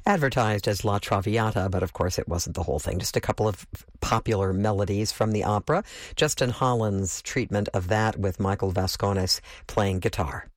advertised as La Traviata, but of course it wasn't the whole thing. Just a couple of popular melodies from the opera. Justin Holland's treatment of that with Michael Vascones playing guitar.